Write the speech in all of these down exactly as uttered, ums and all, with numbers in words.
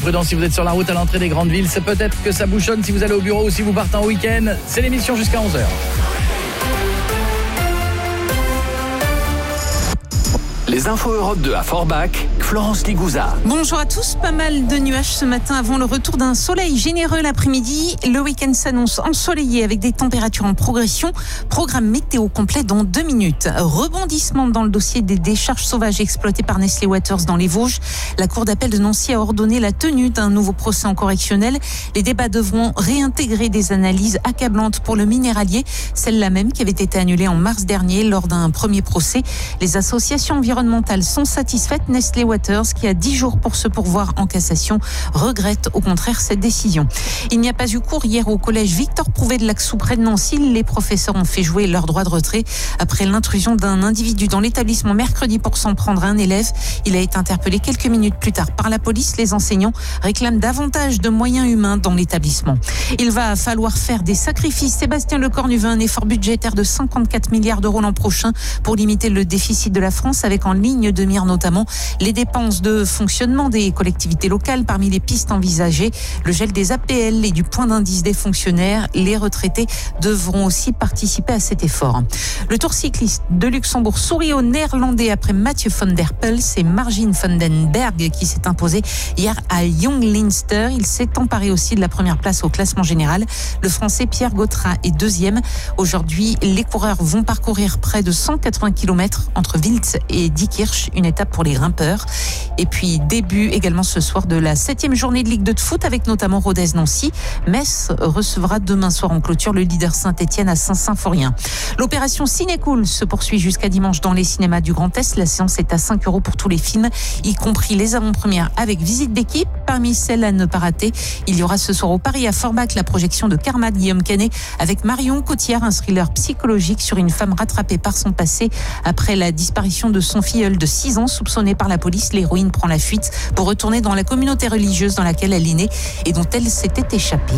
prudence si vous êtes sur la route à l'entrée des grandes villes. C'est peut-être que ça bouchonne si vous allez au bureau ou si vous partez en week-end. C'est l'émission jusqu'à onze heures. Les infos Europe deux à Forbach, Florence Ligouza. Bonjour à tous, pas mal de nuages ce matin avant le retour d'un soleil généreux l'après-midi. Le week-end s'annonce ensoleillé avec des températures en progression. Programme météo complet dans deux minutes. Rebondissement dans le dossier des décharges sauvages exploitées par Nestlé Waters dans les Vosges. La cour d'appel de Nancy a ordonné la tenue d'un nouveau procès en correctionnel. Les débats devront réintégrer des analyses accablantes pour le minéralier, celle-là même qui avait été annulée en mars dernier lors d'un premier procès. Les associations environnementales sont satisfaites. Nestlé Waters, qui a dix jours pour se pourvoir en cassation, regrette au contraire cette décision. Il n'y a pas eu cours hier au collège Victor Prouvé de Lacsou près de Nancy. Les professeurs ont fait jouer leur droit de retrait après l'intrusion d'un individu dans l'établissement mercredi pour s'en prendre à un élève. Il a été interpellé quelques minutes plus tard par la police. Les enseignants réclament davantage de moyens humains dans l'établissement. Il va falloir faire des sacrifices. Sébastien Lecornu veut un effort budgétaire de cinquante-quatre milliards d'euros l'an prochain pour limiter le déficit de la France, avec en ligne de mire notamment les dépenses de fonctionnement des collectivités locales. Parmi les pistes envisagées, le gel des A P L et du point d'indice des fonctionnaires. Les retraités devront aussi participer à cet effort. Le Tour cycliste de Luxembourg sourit aux Néerlandais après Mathieu van der Poel. C'est Margin van den Berg qui s'est imposé hier à Young Leinster. Il s'est emparé aussi de la première place au classement général. Le Français Pierre Gautrat est deuxième. Aujourd'hui, les coureurs vont parcourir près de cent quatre-vingts kilomètres entre Wiltz et Diekirch, une étape pour les grimpeurs. Et puis début également ce soir de la septième journée de Ligue deux de foot avec notamment Rodez-Nancy. Metz recevra demain soir en clôture le leader Saint-Etienne à Saint-Symphorien. L'opération Ciné-Cool se poursuit jusqu'à dimanche dans les cinémas du Grand Est. La séance est à cinq euros pour tous les films, y compris les avant-premières avec visite d'équipe. Parmi celles à ne pas rater, il y aura ce soir au Paris à Forbach la projection de Karma de Guillaume Canet avec Marion Cotillard, un thriller psychologique sur une femme rattrapée par son passé après la disparition de son filleul de six ans soupçonné par la police. L'héroïne prend la fuite pour retourner dans la communauté religieuse dans laquelle elle est née et dont elle s'était échappée.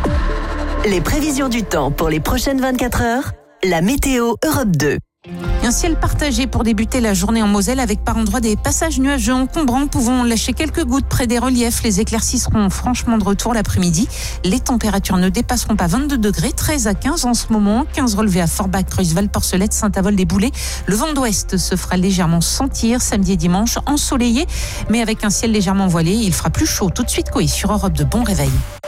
Les prévisions du temps pour les prochaines vingt-quatre heures, la météo Europe deux. Un ciel partagé pour débuter la journée en Moselle avec par endroits des passages nuageux encombrants pouvant lâcher quelques gouttes près des reliefs. Les éclaircies seront franchement de retour l'après-midi. Les températures ne dépasseront pas vingt-deux degrés, treize à quinze en ce moment. quinze relevés à Forbach, Creusval, Porcelette, Saint-Avold-des-Boulets. Le vent d'ouest se fera légèrement sentir samedi et dimanche, ensoleillé, mais avec un ciel légèrement voilé. Il fera plus chaud tout de suite. Quoi, sur Europe deux, bon réveil.